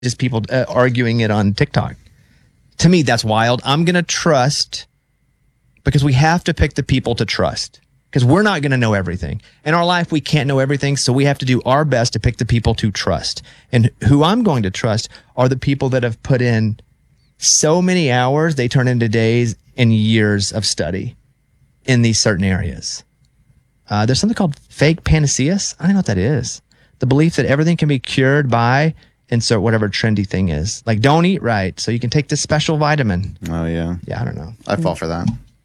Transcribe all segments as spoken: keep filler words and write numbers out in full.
just people uh, arguing it on TikTok. To me, that's wild. I'm going to trust because we have to pick the people to trust because we're not going to know everything. In our life, we can't know everything. So we have to do our best to pick the people to trust. And who I'm going to trust are the people that have put in so many hours, they turn into days and years of study in these certain areas. Uh, there's something called fake panaceas. I don't know what that is. The belief that everything can be cured by insert whatever trendy thing is. Like, don't eat right, so you can take this special vitamin. Oh, yeah. Yeah, I don't know. I fall for that.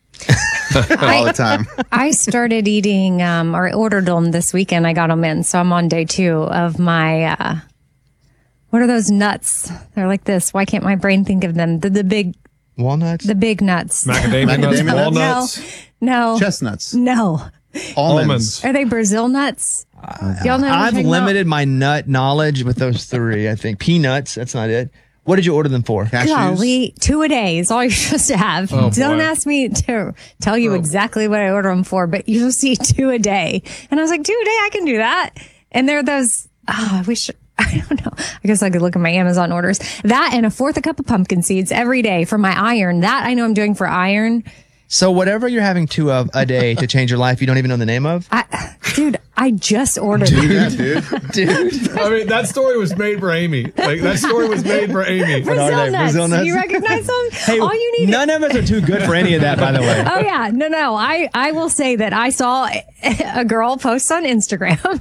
All the time. I started eating, um, or I ordered them this weekend. I got them in, so I'm on day two of my, uh, what are those nuts? They're like this. Why can't my brain think of them? The, the big... Walnuts? The big nuts. Macadamia nuts, walnuts. No. no. Chestnuts. No. Almonds. Almonds. Are they Brazil nuts? Uh, Y'all know I've limited about? my nut knowledge with those three, I think. Peanuts, that's not it. What did you order them for? Cashews? Golly, two a day is all you're supposed to have. Oh, Don't boy. ask me to tell you exactly what I order them for, but you'll see two a day. And I was like, two a day, I can do that. And they're those, oh, I wish... I don't know. I guess I could look at my Amazon orders. That and a fourth a cup of pumpkin seeds every day for my iron. That I know I'm doing for iron. So whatever you're having two of a day to change your life, you don't even know the name of? I, dude, I just ordered Dude, them. yeah, dude. Dude. I mean, that story was made for Amy. Like, that story was made for Amy. Brazil are they? nuts. Brazil nuts? Do you recognize them? Hey, all you need none of us are too good for any of that, by the way. Oh, yeah. No, no. I, I will say that I saw a girl post on Instagram.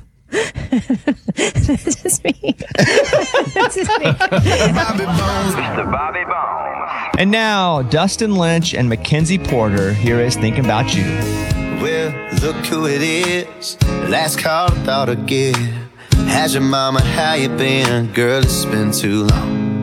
This is me. This is me. The Bobby Bones. And now, Dustin Lynch and Mackenzie Porter, here is Thinking About You. Well, look who it is. Last call about a gift. How's your mama? How you been? Girl, it's been too long.